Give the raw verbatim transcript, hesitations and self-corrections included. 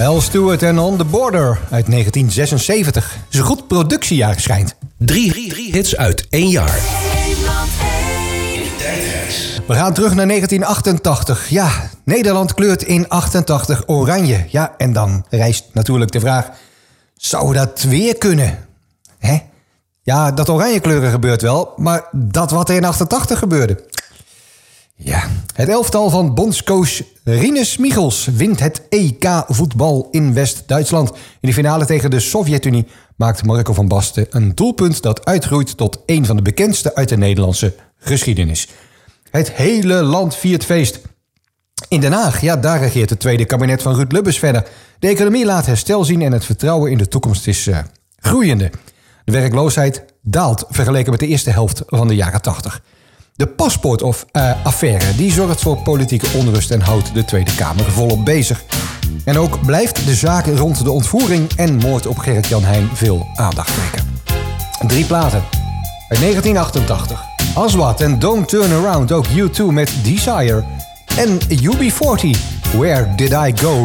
Al Stewart en On the Border uit negentien zesenzeventig. Het is een goed productiejaar schijnt. Drie, drie hits uit één jaar. We gaan terug naar negentien achtentachtig. Ja, Nederland kleurt in achtentachtig oranje. Ja, en dan rijst natuurlijk de vraag... zou dat weer kunnen? Hè? Ja, dat oranje kleuren gebeurt wel... maar dat wat er in achtentachtig gebeurde... Ja, het elftal van bondscoach Rinus Michels wint het E K-voetbal in West-Duitsland. In de finale tegen de Sovjet-Unie maakt Marco van Basten een doelpunt... dat uitgroeit tot een van de bekendste uit de Nederlandse geschiedenis. Het hele land viert feest. In Den Haag, ja, daar regeert het tweede kabinet van Ruud Lubbers verder. De economie laat herstel zien en het vertrouwen in de toekomst is uh, groeiende. De werkloosheid daalt vergeleken met de eerste helft van de jaren tachtig. De paspoortaffaire die zorgt voor politieke onrust en houdt de Tweede Kamer volop bezig. En ook blijft de zaak rond de ontvoering en moord op Gerrit-Jan Heijn veel aandacht trekken. Drie platen uit negentien achtentachtig. Aswad en Don't Turn Around, ook U twee met Desire. En U B forty, Where Did I Go